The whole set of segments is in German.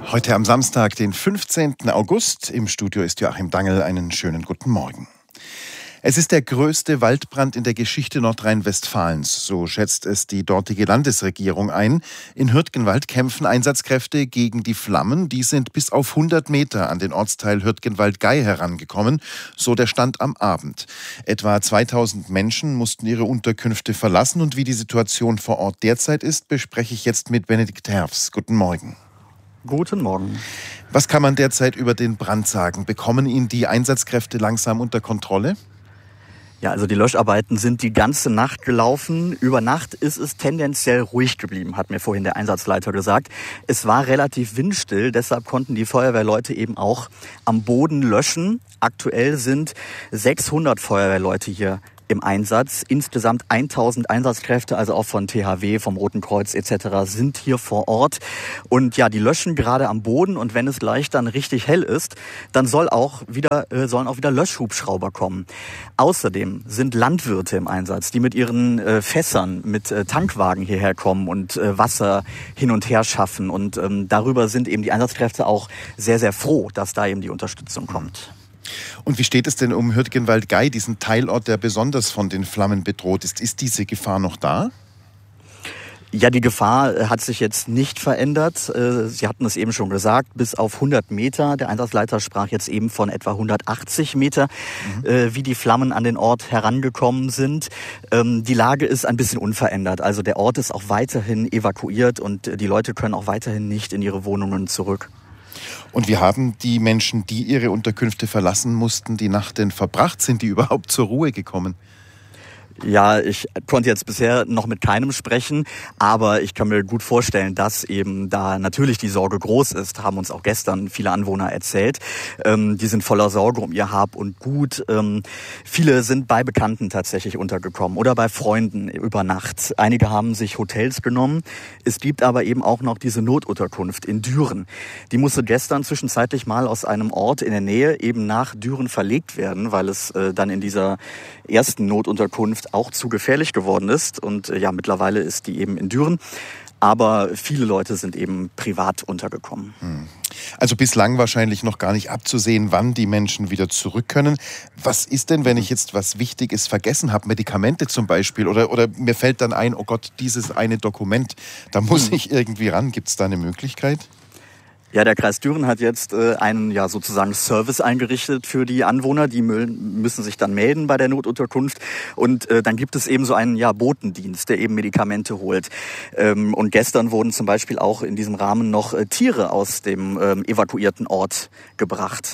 Heute am Samstag, den 15. August. Im Studio ist Joachim Dangl. Einen schönen guten Morgen. Es ist der größte Waldbrand in der Geschichte Nordrhein-Westfalens, so schätzt es die dortige Landesregierung ein. In Hürtgenwald kämpfen Einsatzkräfte gegen die Flammen. Die sind bis auf 100 Meter an den Ortsteil Hürtgenwald-Gei herangekommen, so der Stand am Abend. Etwa 2000 Menschen mussten ihre Unterkünfte verlassen. Und wie die Situation vor Ort derzeit ist, bespreche ich jetzt mit Benedikt Herfs. Guten Morgen. Guten Morgen. Was kann man derzeit über den Brand sagen? Bekommen ihn die Einsatzkräfte langsam unter Kontrolle? Ja, also die Löscharbeiten sind die ganze Nacht gelaufen. Über Nacht ist es tendenziell ruhig geblieben, hat mir vorhin der Einsatzleiter gesagt. Es war relativ windstill, deshalb konnten die Feuerwehrleute eben auch am Boden löschen. Aktuell sind 600 Feuerwehrleute hier im Einsatz. Insgesamt 1000 Einsatzkräfte, also auch von THW, vom Roten Kreuz etc. sind hier vor Ort. Und ja, die löschen gerade am Boden, und wenn es gleich dann richtig hell ist, dann sollen auch wieder Löschhubschrauber kommen. Außerdem sind Landwirte im Einsatz, die mit ihren Fässern, mit Tankwagen hierher kommen und Wasser hin und her schaffen. Und darüber sind eben die Einsatzkräfte auch sehr, sehr froh, dass da eben die Unterstützung kommt. Und wie steht es denn um Hürtgenwald-Gei, diesen Teilort, der besonders von den Flammen bedroht ist? Ist diese Gefahr noch da? Ja, die Gefahr hat sich jetzt nicht verändert. Sie hatten es eben schon gesagt, bis auf 100 Meter. Der Einsatzleiter sprach jetzt eben von etwa 180 Meter, wie die Flammen an den Ort herangekommen sind. Die Lage ist ein bisschen unverändert. Also der Ort ist auch weiterhin evakuiert und die Leute können auch weiterhin nicht in ihre Wohnungen zurück. Und wie haben die Menschen, die ihre Unterkünfte verlassen mussten, die Nacht denn verbracht? Sind die überhaupt zur Ruhe gekommen? Ja, ich konnte jetzt bisher noch mit keinem sprechen, aber ich kann mir gut vorstellen, dass eben da natürlich die Sorge groß ist, haben uns auch gestern viele Anwohner erzählt. Die sind voller Sorge um ihr Hab und Gut. Viele sind bei Bekannten tatsächlich untergekommen oder bei Freunden über Nacht. Einige haben sich Hotels genommen. Es gibt aber eben auch noch diese Notunterkunft in Düren. Die musste gestern zwischenzeitlich mal aus einem Ort in der Nähe eben nach Düren verlegt werden, weil es dann in dieser ersten Notunterkunft auch zu gefährlich geworden ist. Und ja, mittlerweile ist die eben in Düren. Aber viele Leute sind eben privat untergekommen. Also bislang wahrscheinlich noch gar nicht abzusehen, wann die Menschen wieder zurück können. Was ist denn, wenn ich jetzt was Wichtiges vergessen habe? Medikamente zum Beispiel. Oder mir fällt dann ein, oh Gott, dieses eine Dokument, da muss ich irgendwie ran. Gibt es da eine Möglichkeit? Ja, der Kreis Düren hat jetzt einen sozusagen Service eingerichtet für die Anwohner. Die müssen sich dann melden bei der Notunterkunft. Und dann gibt es eben so einen Botendienst, der eben Medikamente holt. Und gestern wurden zum Beispiel auch in diesem Rahmen noch Tiere aus dem evakuierten Ort gebracht.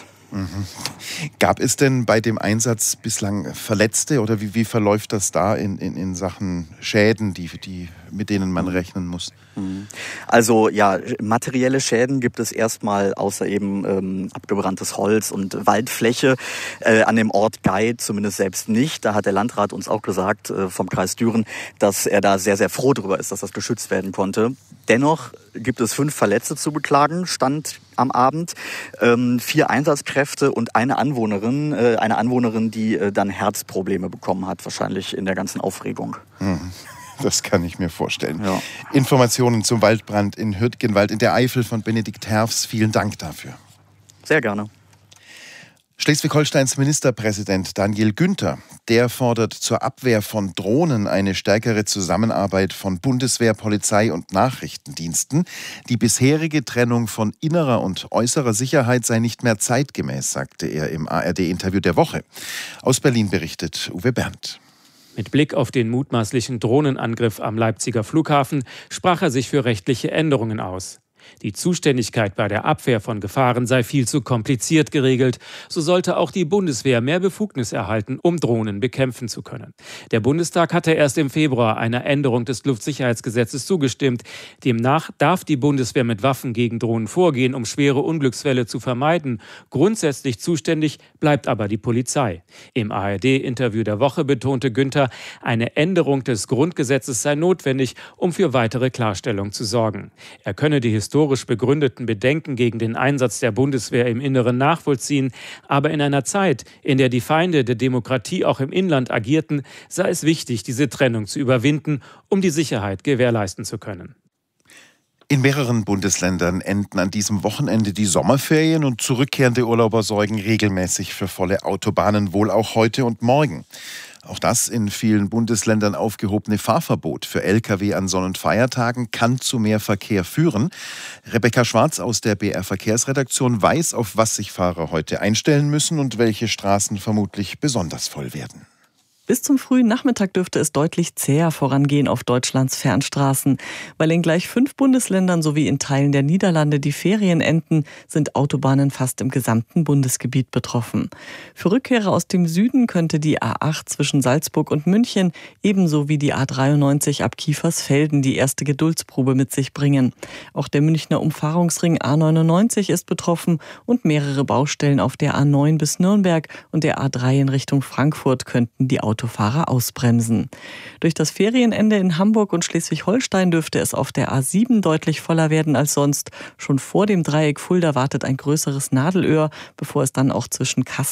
Gab es denn bei dem Einsatz bislang Verletzte oder wie verläuft das da in Sachen Schäden, mit denen man rechnen muss? Also ja, materielle Schäden gibt es erstmal außer eben abgebranntes Holz und Waldfläche an dem Ort Gei zumindest selbst nicht. Da hat der Landrat uns auch gesagt vom Kreis Düren, dass er da sehr, sehr froh drüber ist, dass das geschützt werden konnte. Dennoch gibt es 5 Verletzte zu beklagen, Stand am Abend. 4 Einsatzkräfte und eine Anwohnerin, die dann Herzprobleme bekommen hat, wahrscheinlich in der ganzen Aufregung. Das kann ich mir vorstellen. Ja. Informationen zum Waldbrand in Hürtgenwald in der Eifel von Benedikt Herfs. Vielen Dank dafür. Sehr gerne. Schleswig-Holsteins Ministerpräsident Daniel Günther, der fordert zur Abwehr von Drohnen eine stärkere Zusammenarbeit von Bundeswehr, Polizei und Nachrichtendiensten. Die bisherige Trennung von innerer und äußerer Sicherheit sei nicht mehr zeitgemäß, sagte er im ARD-Interview der Woche. Aus Berlin berichtet Uwe Berndt. Mit Blick auf den mutmaßlichen Drohnenangriff am Leipziger Flughafen sprach er sich für rechtliche Änderungen aus. Die Zuständigkeit bei der Abwehr von Gefahren sei viel zu kompliziert geregelt. So sollte auch die Bundeswehr mehr Befugnis erhalten, um Drohnen bekämpfen zu können. Der Bundestag hatte erst im Februar einer Änderung des Luftsicherheitsgesetzes zugestimmt. Demnach darf die Bundeswehr mit Waffen gegen Drohnen vorgehen, um schwere Unglücksfälle zu vermeiden. Grundsätzlich zuständig bleibt aber die Polizei. Im ARD-Interview der Woche betonte Günther, eine Änderung des Grundgesetzes sei notwendig, um für weitere Klarstellung zu sorgen. Er könne die historisch begründeten Bedenken gegen den Einsatz der Bundeswehr im Inneren nachvollziehen. Aber in einer Zeit, in der die Feinde der Demokratie auch im Inland agierten, sei es wichtig, diese Trennung zu überwinden, um die Sicherheit gewährleisten zu können. In mehreren Bundesländern enden an diesem Wochenende die Sommerferien und zurückkehrende Urlauber sorgen regelmäßig für volle Autobahnen, wohl auch heute und morgen. Auch das in vielen Bundesländern aufgehobene Fahrverbot für Lkw an Sonn- und Feiertagen kann zu mehr Verkehr führen. Rebecca Schwarz aus der BR Verkehrsredaktion weiß, auf was sich Fahrer heute einstellen müssen und welche Straßen vermutlich besonders voll werden. Bis zum frühen Nachmittag dürfte es deutlich zäher vorangehen auf Deutschlands Fernstraßen. Weil in gleich 5 Bundesländern sowie in Teilen der Niederlande die Ferien enden, sind Autobahnen fast im gesamten Bundesgebiet betroffen. Für Rückkehrer aus dem Süden könnte die A8 zwischen Salzburg und München ebenso wie die A93 ab Kiefersfelden die erste Geduldsprobe mit sich bringen. Auch der Münchner Umfahrungsring A99 ist betroffen und mehrere Baustellen auf der A9 bis Nürnberg und der A3 in Richtung Frankfurt könnten die Autofahrer ausbremsen. Durch das Ferienende in Hamburg und Schleswig-Holstein dürfte es auf der A7 deutlich voller werden als sonst. Schon vor dem Dreieck Fulda wartet ein größeres Nadelöhr, bevor es dann auch zwischen Kassel